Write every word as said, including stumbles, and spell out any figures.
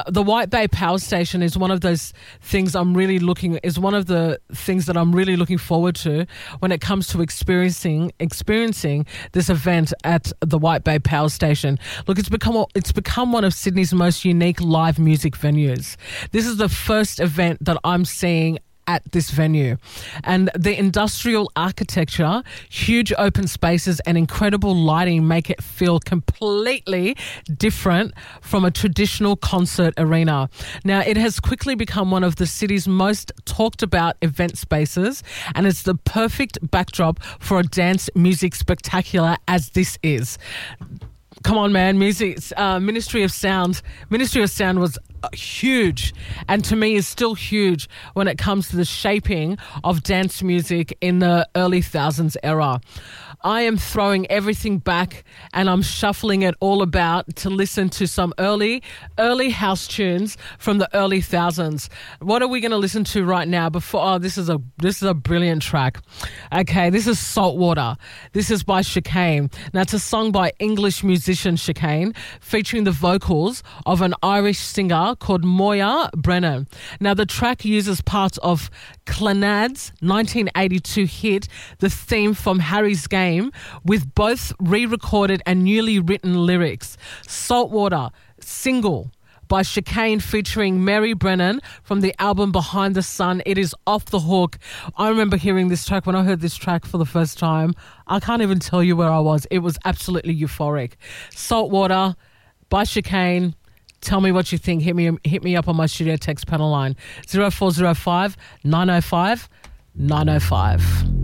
The White Bay Power Station is one of those things I'm really looking is one of the things that I'm really looking forward to when it comes to experiencing experiencing this event at the White Bay Power Station. Look, it's become it's become one of Sydney's most unique live music venues. This is the first event that I'm seeing at this venue, and the industrial architecture, huge open spaces and incredible lighting make it feel completely different from a traditional concert arena. Now, it has quickly become one of the city's most talked about event spaces, and it's the perfect backdrop for a dance music spectacular as this is. Come on, man. Music, uh, Ministry of Sound. Ministry of Sound was huge, and to me is still huge when it comes to the shaping of dance music in the early thousands era. I am throwing everything back and I'm shuffling it all about to listen to some early, early house tunes from the early thousands. What are we going to listen to right now? Before, oh, this is a this is a brilliant track. Okay, this is Saltwater. This is by Chicane. Now, it's a song by English musician Chicane, featuring the vocals of an Irish singer called Moya Brennan. Now, the track uses parts of Clannad's nineteen eighty-two hit, The Theme from Harry's Game, with both re-recorded and newly written lyrics. Saltwater, single by Chicane featuring Mary Brennan from the album Behind the Sun. It is off the hook. I remember hearing this track when I heard this track for the first time. I can't even tell you where I was. It was absolutely euphoric. Saltwater by Chicane. Tell me what you think. Hit me hit me up on my studio text panel line, zero four zero five, nine oh five, nine oh five.